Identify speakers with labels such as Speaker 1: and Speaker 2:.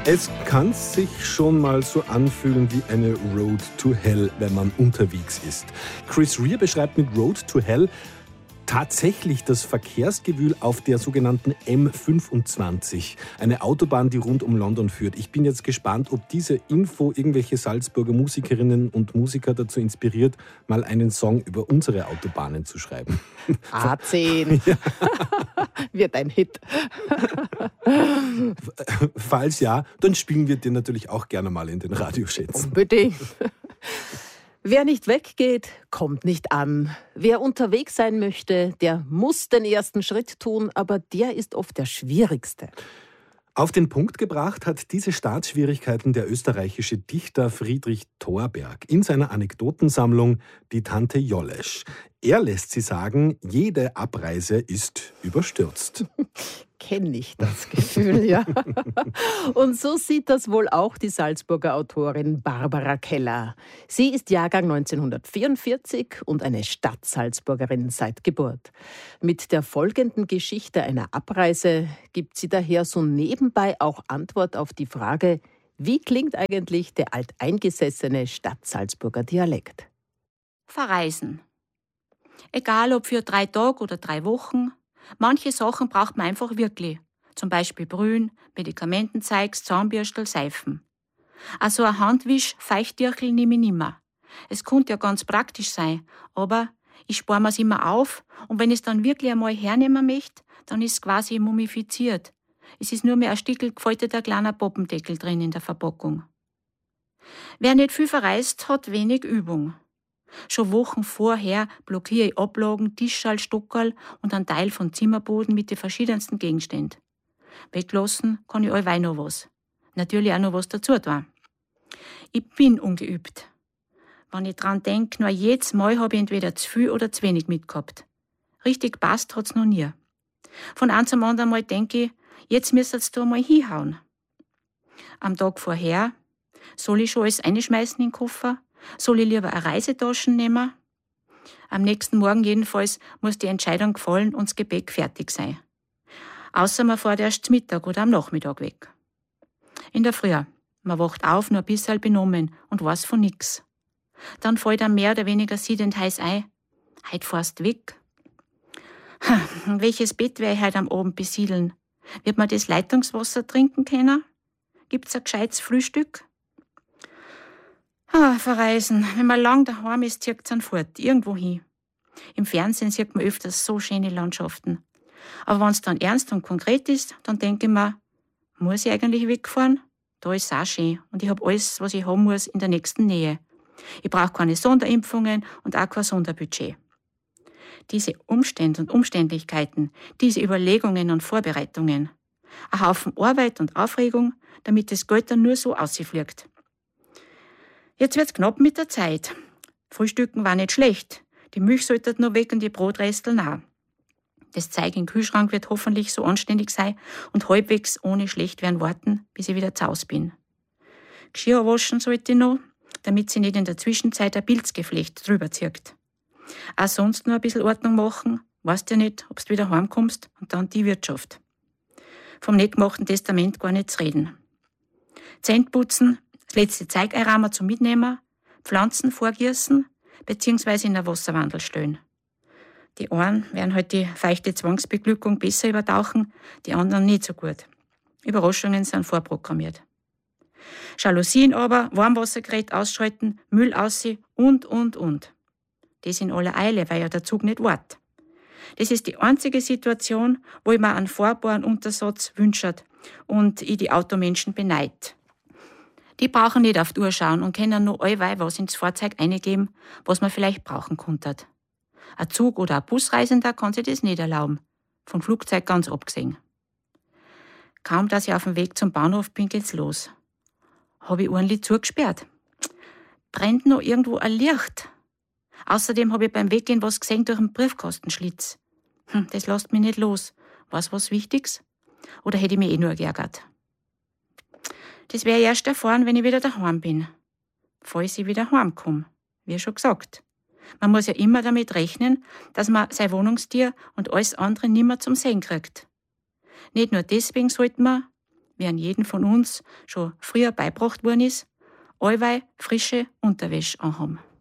Speaker 1: Es kann sich schon mal so anfühlen wie eine Road to Hell, wenn man unterwegs ist. Chris Rea beschreibt mit Road to Hell tatsächlich das Verkehrsgewühl auf der sogenannten M25, eine Autobahn, die rund um London führt. Ich bin jetzt gespannt, ob diese Info irgendwelche Salzburger Musikerinnen und Musiker dazu inspiriert, mal einen Song über unsere Autobahnen zu schreiben.
Speaker 2: A10 ja. Wird ein Hit.
Speaker 1: Falls ja, dann spielen wir den natürlich auch gerne mal in den Radioschätzen.
Speaker 2: Unbedingt. Wer nicht weggeht, kommt nicht an. Wer unterwegs sein möchte, der muss den ersten Schritt tun, aber der ist oft der schwierigste.
Speaker 1: Auf den Punkt gebracht hat diese Startschwierigkeiten der österreichische Dichter Friedrich Thorberg in seiner Anekdotensammlung Die Tante Jollesch. Er lässt sie sagen, jede Abreise ist überstürzt.
Speaker 2: Kenne ich das Gefühl, ja. Und so sieht das wohl auch die Salzburger Autorin Barbara Keller. Sie ist Jahrgang 1944 und eine Stadtsalzburgerin seit Geburt. Mit der folgenden Geschichte einer Abreise gibt sie daher so nebenbei auch Antwort auf die Frage, wie klingt eigentlich der alteingesessene Stadtsalzburger Dialekt?
Speaker 3: Verreisen. Egal ob für 3 Tage oder 3 Wochen, manche Sachen braucht man einfach wirklich. Zum Beispiel Brühen, Medikamentenzeugs, Zahnbürstel, Seifen. Also ein Handwisch, Feuchttüchel nehme ich nimmer. Es könnte ja ganz praktisch sein, aber ich spare mir's immer auf und wenn ich es dann wirklich einmal hernehmen möchte, dann ist es quasi mumifiziert. Es ist nur mehr ein Stickel gefalteter kleiner Poppendeckel drin in der Verpackung. Wer nicht viel verreist, hat wenig Übung. Schon Wochen vorher blockiere ich Ablagen, Tischschal, Stockerl und einen Teil von Zimmerboden mit den verschiedensten Gegenständen. Weglassen kann ich allweil noch was. Natürlich auch noch was dazu tun. Ich bin ungeübt. Wenn ich dran denke, nur jedes Mal habe ich entweder zu viel oder zu wenig mitgehabt. Richtig passt hat's noch nie. Von einem zum anderen Mal denke ich, jetzt müsstest du mal hinhauen. Am Tag vorher, soll ich schon alles einschmeißen in den Koffer? Soll ich lieber eine Reisetasche nehmen? Am nächsten Morgen jedenfalls muss die Entscheidung gefallen und das Gepäck fertig sein. Außer man fährt erst zum Mittag oder am Nachmittag weg. In der Früh, man wacht auf, nur ein bisschen benommen und weiß von nix. Dann fällt einem mehr oder weniger siedend heiß ein. Heut fährst du weg. Welches Bett werde ich heute am Abend besiedeln? Wird man das Leitungswasser trinken können? Gibt's ein gescheites Frühstück? Verreisen. Wenn man lang daheim ist, zieht es einen fort, irgendwo hin. Im Fernsehen sieht man öfters so schöne Landschaften. Aber wenn es dann ernst und konkret ist, dann denke ich mir, muss ich eigentlich wegfahren? Da ist es auch schön und ich habe alles, was ich haben muss, in der nächsten Nähe. Ich brauche keine Sonderimpfungen und auch kein Sonderbudget. Diese Umstände und Umständlichkeiten, diese Überlegungen und Vorbereitungen, ein Haufen Arbeit und Aufregung, damit das Geld dann nur so ausfliegt. Jetzt wird's knapp mit der Zeit. Frühstücken war nicht schlecht. Die Milch sollte noch weg und die Brotresteln auch. Das Zeug im Kühlschrank wird hoffentlich so anständig sein und halbwegs ohne schlecht werden warten, bis ich wieder zu Hause bin. Geschirr waschen sollte ich noch, damit sie nicht in der Zwischenzeit ein Pilzgeflecht drüber zirkt. Auch sonst noch ein bisschen Ordnung machen, weißt ja nicht, ob du wieder heimkommst und dann die Wirtschaft. Vom nicht gemachten Testament gar nicht zu reden. Zähne putzen, das letzte Zeug einrahmen zum Mitnehmen, Pflanzen vorgießen bzw. in ein Wasserwandel stellen. Die einen werden halt die feuchte Zwangsbeglückung besser übertauchen, die anderen nicht so gut. Überraschungen sind vorprogrammiert. Jalousien aber, Warmwassergerät ausschalten, Müll aussehen und. Das in aller Eile, weil ja der Zug nicht wartet. Das ist die einzige Situation, wo ich mir einen fahrbaren Untersatz wünsche und ich die Automenschen beneide. Die brauchen nicht auf die Uhr schauen und können nur allweil was ins Fahrzeug eingeben, was man vielleicht brauchen könnte. Ein Zug- oder ein Busreisender kann sich das nicht erlauben, vom Flugzeug ganz abgesehen. Kaum, dass ich auf dem Weg zum Bahnhof bin, geht's los. Habe ich ordentlich zugesperrt. Brennt noch irgendwo ein Licht. Außerdem habe ich beim Weggehen was gesehen durch einen Briefkastenschlitz. Das lässt mich nicht los. War's was Wichtiges? Oder hätte ich mich nur geärgert? Das werde ich erst erfahren, wenn ich wieder daheim bin. Falls ich wieder heimkomme, wie schon gesagt. Man muss ja immer damit rechnen, dass man sein Wohnungstier und alles andere nimmer zum Sehen kriegt. Nicht nur deswegen sollte man, wie an jeden von uns schon früher beigebracht worden ist, allweil frische Unterwäsche anhaben.